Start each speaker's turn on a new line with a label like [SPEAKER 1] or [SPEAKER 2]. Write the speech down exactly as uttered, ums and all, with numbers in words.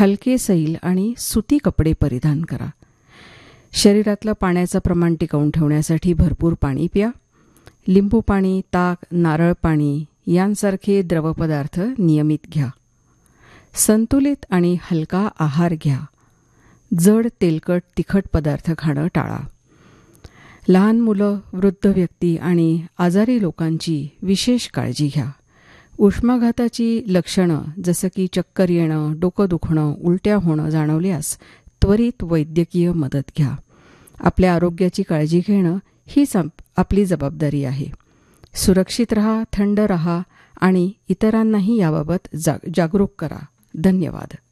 [SPEAKER 1] हलके सैल आणि सुती कपडे परिधान करा. शरीरातलं पाण्याचं प्रमाण टिकवून ठेवण्यासाठी भरपूर पाणी प्या. लिंबू पाणी, ताक, नारळ पाणी यांसारखे द्रवपदार्थ नियमित घ्या. संतुलित आणि हलका आहार घ्या. जड, तेलकट, तिखट पदार्थ खाणं टाळा. लहान मुलं, वृद्ध व्यक्ती आणि आजारी लोकांची विशेष काळजी घ्या. उष्माघाताची लक्षणं जसं की चक्कर येणं, डोकं दुखणं, उलट्या होणं जाणवल्यास त्वरित वैद्यकीय मदत घ्या. आपल्या आरोग्याची काळजी घेणं हीच आपली जबाबदारी आहे. सुरक्षित रहा, थंड रहा आणि इतरांनाही याबाबत जा जागरूक करा. धन्यवाद.